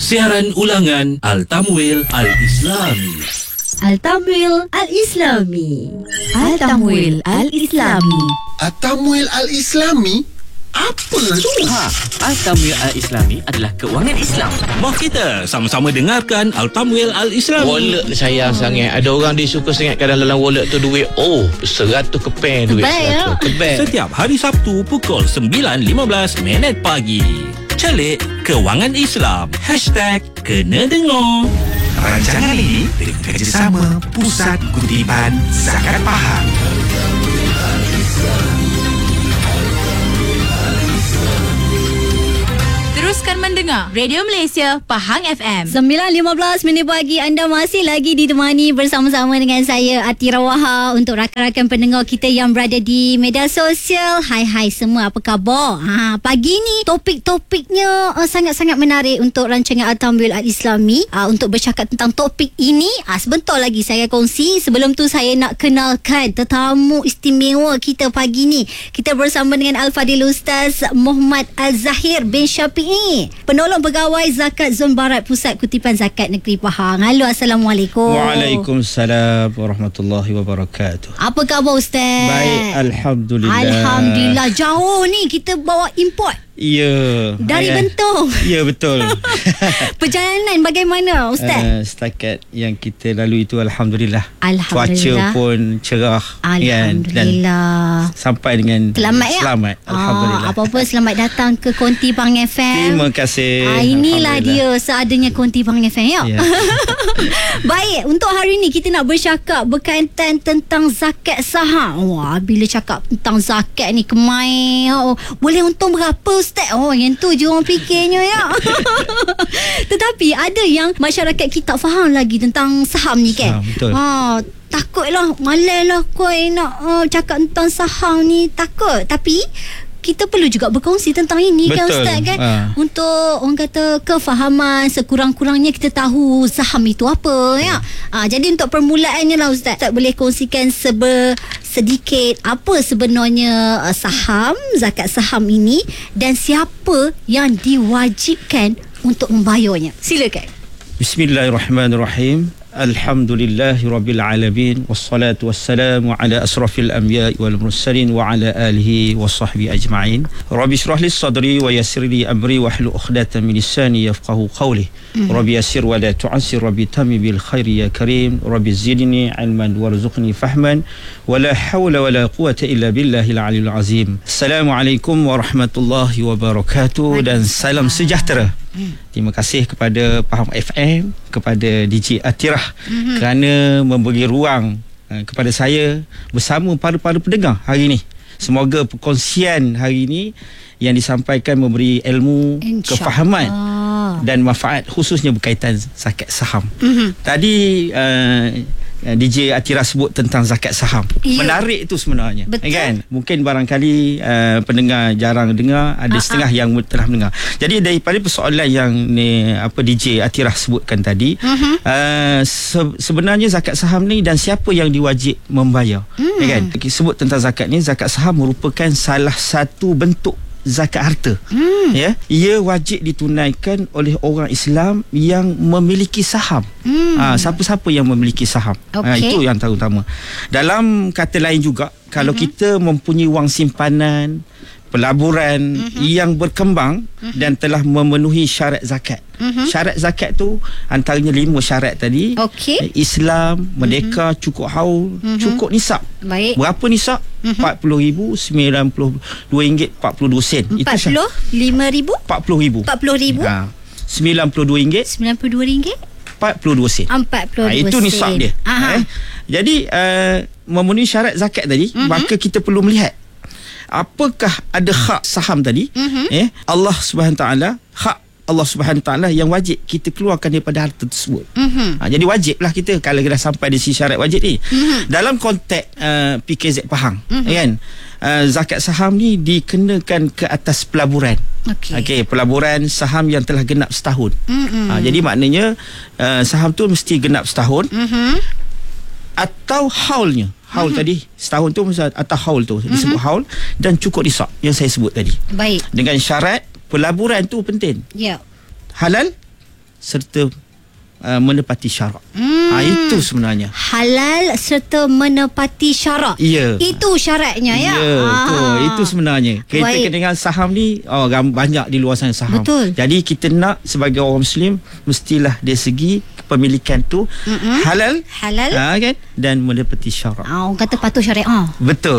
Siaran ulangan Al-Tamwil Al-Islami. Al-Tamwil Al-Islami. Al-Tamwil Al-Islami. Al-Tamwil Al-Islami? Apa tu? Al-Tamwil Al-Islami adalah keuangan Islam. Mari kita sama-sama dengarkan Al-Tamwil Al-Islami. Wallet ni sayang sangat. Ada orang dia suka sangat kadang dalam wallet tu duit 100 keping duit 100 keping. Setiap hari Sabtu pukul 9.15 pagi. Celik Kewangan Islam. #Kena Dengar. Rancangan ini dengan kerjasama Pusat Kutipan Zakat Pahang. Teruskan mendengar Radio Malaysia Pahang FM. 9.15 pagi, anda masih lagi ditemani bersama-sama dengan saya Atira Wahab. Untuk rakan-rakan pendengar kita yang berada di media sosial, hai semua, apa khabar? Pagi ni topik-topiknya sangat-sangat menarik untuk rancangan Al-Tamwil Al-Islami. Untuk bercakap tentang topik ini, sebentar lagi saya kongsi. Sebelum tu saya nak kenalkan tetamu istimewa kita pagi ni. Kita bersama dengan Al-Fadil Ustaz Muhammad Al-Zahir bin Syafi'i, Penolong Pegawai Zakat Zon Barat Pusat Kutipan Zakat Negeri Pahang. Halo, Assalamualaikum. Waalaikumsalam warahmatullahi wabarakatuh. Apa khabar Ustaz? Baik, Alhamdulillah. Alhamdulillah. Jauh ni kita bawa import. Ya. Dari Bentong. Ya, betul. Perjalanan bagaimana Ustaz? Setakat yang kita lalui itu Alhamdulillah. Alhamdulillah. Cuaca pun cerah. Alhamdulillah. Dan sampai dengan selamat ya? Selamat. Alhamdulillah. Apa-apa selamat datang ke Konti Pahang FM. Terima kasih. Inilah dia seadanya Konti Pahang FM ya. Baik, untuk hari ni kita nak bercakap berkaitan tentang zakat saham. Wah, bila cakap tentang zakat ni kemai, boleh untung berapa Ustaz? Yang tu je orang fikirnya ya. Tetapi ada yang masyarakat kita tak faham lagi tentang saham ni kan. Betul. Takutlah, malaslah kau nak cakap tentang saham ni, takut. Tapi kita perlu juga berkongsi tentang ini. Betul. Kan Ustaz kan? Untuk orang kata kefahaman, sekurang-kurangnya kita tahu saham itu apa ya. Jadi untuk permulaannya lah Ustaz boleh kongsikan sedikit apa sebenarnya saham, zakat saham ini, dan siapa yang diwajibkan untuk membayarnya. Silakan. Bismillahirrahmanirrahim. Alhamdulillahirabbil alamin, wassalatu wassalamu ala asrafil anbiya'i wal mursalin wa ala alihi washabbihi ajma'in. Rabbi shrah li sadri wa yassir li amri wahlul 'uqdatam min lisani yafqahu qawli. Rabbi yassir wa la tu'assir, rabbi tammi bil khairi ya karim, rabbi zidni ilman warzuqni fahman, wa la hawla wa la quwwata illa billahil aliyyil azim. Assalamualaikum warahmatullahi wabarakatuh dan salam sejahtera. Terima kasih kepada Pahang FM, kepada DJ Atirah kerana memberi ruang kepada saya bersama para pendengar hari ini. Semoga perkongsian hari ini yang disampaikan memberi ilmu, kefahaman dan manfaat, khususnya berkaitan zakat saham. Tadi DJ Atira sebut tentang zakat saham. Menarik itu sebenarnya. Betul. Kan? Mungkin barangkali pendengar jarang dengar, ada setengah yang telah mendengar. Jadi daripada persoalan yang DJ Atira sebutkan tadi, sebenarnya zakat saham ni dan siapa yang diwajib membayar. Kan? Sebut tentang zakat ni, zakat saham merupakan salah satu bentuk zakat harta. Ya, ia wajib ditunaikan oleh orang Islam yang memiliki saham. Siapa-siapa yang memiliki saham. Itu yang terutama. Dalam kata lain juga, kalau kita mempunyai wang simpanan, pelaburan yang berkembang dan telah memenuhi syarat zakat. Syarat zakat tu antaranya 5 syarat tadi. Islam, merdeka, cukup haul, cukup nisab. Baik. Berapa nisab? RM40,092.42. Itu 45,000? 40,000. 40,000? RM92. RM92? 42 sen. 42 itu nisab dia. Jadi memenuhi syarat zakat tadi, maka kita perlu melihat apakah ada hak saham tadi. Allah Subhanahu taala, hak Allah Subhanahu taala yang wajib kita keluarkan daripada harta tersebut. Jadi wajiblah kita kalau kita sampai di syarat wajib ni. Dalam konteks PKZ Pahang, kan, zakat saham ni dikenakan ke atas pelaburan. Pelaburan saham yang telah genap setahun. Jadi maknanya saham tu mesti genap setahun. Atau haulnya. Haul tadi setahun tu atau haul tu disebut haul, dan cukup nisab yang saya sebut tadi. Baik. Dengan syarat pelaburan tu penting. Ya. Halal serta menepati syarak. Itu sebenarnya. Halal serta menepati syarak. Ya. Itu syaratnya ya. Ya, betul. Itu sebenarnya. Kita Baik. dengan saham ni banyak di luar sana saham. Betul. Jadi kita nak sebagai orang Muslim mestilah dari segi kepemilikan tu halal, kan, dan menepati syarak. Orang kata patuh syariah. Betul.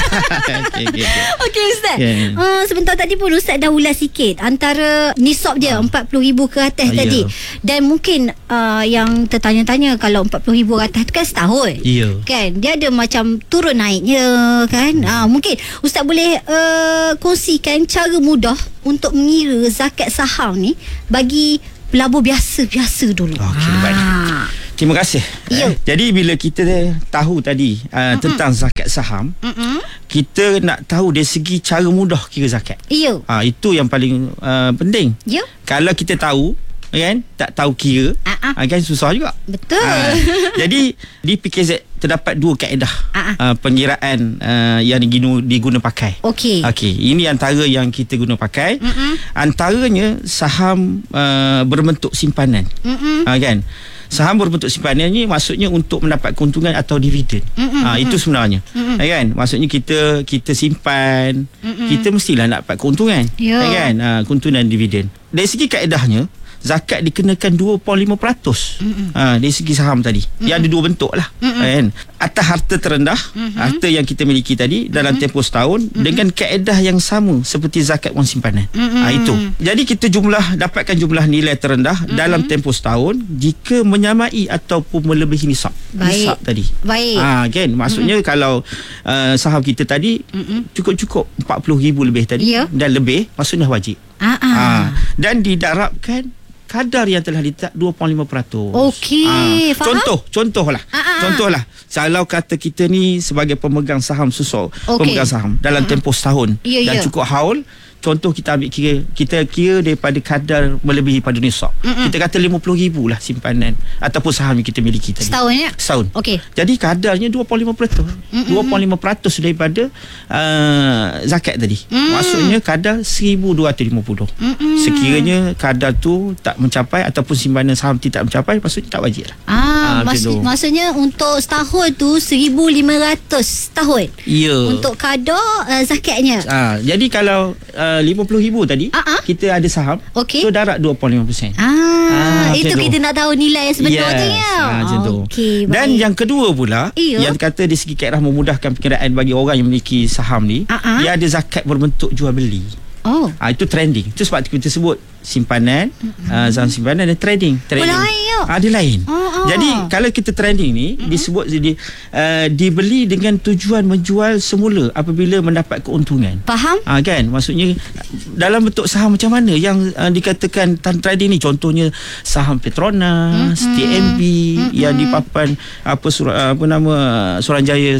Okay. Okey Ustaz. Okay. Sebentar tadi pun Ustaz dah ulas sikit antara nisab dia 40,000 ke atas tadi. Dan mungkin yang tertanya-tanya kalau 40,000 ke atas tu kan setahun. Ya. Kan dia ada macam turun naiknya kan. Mungkin Ustaz boleh kongsikan cara mudah untuk mengira zakat saham ni bagi pelabur biasa-biasa dulu. Okey, baik. Terima kasih. Ya. Jadi bila kita tahu tadi tentang zakat saham, kita nak tahu dari segi cara mudah kira zakat. Ya. Itu yang paling penting. Ya. Kalau kita tahu, kan, tak tahu kira, kan susah juga. Betul. Jadi di PKZ terdapat dua kaedah pengiraan yang diguna pakai. Okey. Ini antara yang kita guna pakai. Antaranya saham berbentuk simpanan. Kan? Saham berbentuk simpanan ni maksudnya untuk mendapat keuntungan atau dividen. Itu sebenarnya. Kan? Maksudnya kita simpan, kita mestilah nak dapat keuntungan. Ya. Kan? Keuntungan dividen. Dari segi kaedahnya, zakat dikenakan 2.5%. Dari segi saham tadi. Dia ada dua bentuk lah. Kan? Atas harta terendah, harta yang kita miliki tadi dalam tempoh setahun dengan kaedah yang sama seperti zakat wang simpanan. Itu. Jadi kita dapatkan jumlah nilai terendah dalam tempoh setahun jika menyamai ataupun melebihi nisab. Nisab tadi. Baik. Kan? Maksudnya kalau saham kita tadi cukup 40,000 lebih tadi, dan lebih, maksudnya wajib. Dan didarabkan kadar yang telah ditetap 2.5%. Okey, faham? Contohlah. Kalau kata kita ni sebagai pemegang saham pemegang saham dalam tempoh setahun dan cukup haul, contoh kita ambil kita kira daripada kadar melebihi pada nisab. Kita kata 50,000 lah simpanan ataupun saham yang kita miliki tadi. Setahun ya? Setahun. Okey. Jadi kadarnya 2.5%. 2.5% daripada zakat tadi. Maksudnya kadar 1,250. Sekiranya kadar tu tak mencapai ataupun simpanan saham tidak mencapai, maksudnya tak wajib lah. Maksudnya untuk setahun tu 1,500 setahun. Ya. Untuk kadar zakatnya. Jadi kalau 50,000 tadi kita ada saham, so darab 2.5%. Itu kita nak tahu nilai yang sebenarnya. Macam tu. Okay, dan yang kedua pula, yang kata dari segi kaedah memudahkan perkiraan bagi orang yang memiliki saham ni, dia ada zakat berbentuk jual beli. Itu trending. Itu sebab kita sebut simpanan, saham simpanan dan trading. Dia lain. Jadi kalau kita trading ni disebut dibeli dengan tujuan menjual semula apabila mendapat keuntungan. Faham? Kan? Maksudnya dalam bentuk saham macam mana yang dikatakan trading ni, contohnya saham Petronas, TNB yang di papan Suruhanjaya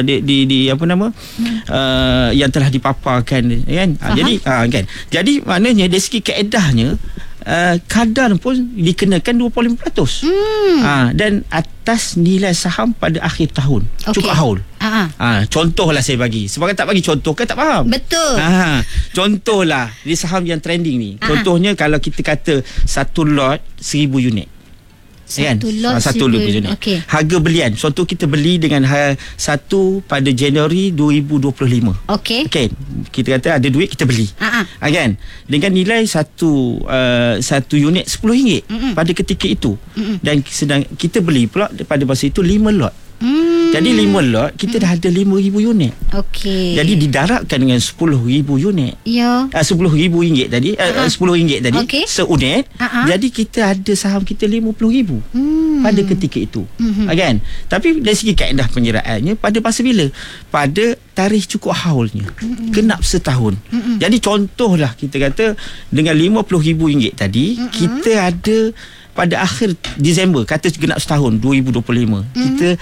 yang telah dipaparkan, kan? Kan? Jadi maknanya dari segi kaedahnya kadar pun dikenakan 2.5%. Dan atas nilai saham pada akhir tahun. Cukup haul. Contohlah saya bagi. Sebab tak bagi contoh kan tak faham. Betul. Contohlah di saham yang trending ni. Contohnya kalau kita kata satu lot 1,000 unit. Satu lot unit. Harga belian, contoh kita beli dengan harga 1 pada Januari 2025. Okey. Kita kata ada duit, kita beli. Kan? Dengan nilai satu unit RM10 pada ketika itu. Dan sedang kita beli pula pada masa itu 5 lot. Jadi 5 lot kita dah ada 5,000 unit. Jadi didarabkan dengan 10,000 unit. RM10,000 tadi, RM10 tadi seunit. Jadi kita ada saham kita 50,000 pada ketika itu. Kan? Tapi dari segi kaedah penyerahannya pada masa bila? Pada tarikh cukup haulnya. Genap setahun. Jadi contohlah kita kata dengan RM50,000 tadi, kita ada pada akhir Disember, kata genap setahun 2025, kita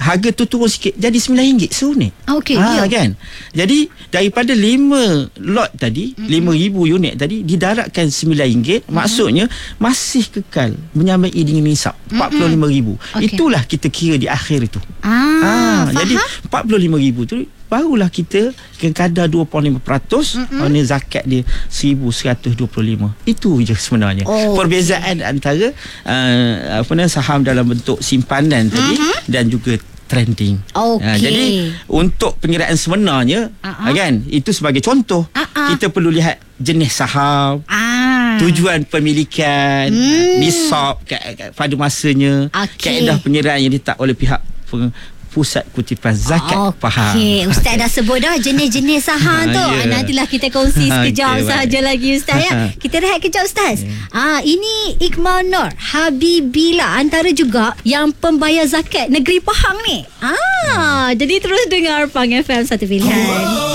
harga tu turun sikit jadi RM9 seunit. Okey, ya. Kan. Jadi daripada 5 lot tadi, 5,000 unit tadi didaratkan RM9, maksudnya masih kekal menyamai dengan nisab RM45,000. Okey. Itulah kita kira di akhir itu. Faham. Jadi RM45,000 tu barulah kita ke kadar 2.5%, mana zakat dia 1,125. Itu je sebenarnya. Perbezaan antara saham dalam bentuk simpanan tadi dan juga trending. Okey. Jadi untuk pengiraan sebenarnya kan, itu sebagai contoh. Kita perlu lihat jenis saham, tujuan pemilikan, nisab pada masanya, kaedah pengiraan yang ditetapkan oleh pihak Pusat Kutipan Zakat Pahang. Okey, Ustaz dah sebut dah jenis-jenis saham tu. Nantilah kita kongsi sekejap sahaja lagi Ustaz ya. Kita rehat kejap Ustaz. Ini Iqmal Nur Habibila antara juga yang pembayar zakat negeri Pahang ni. Jadi terus dengar Pahang FM, satu pilihan.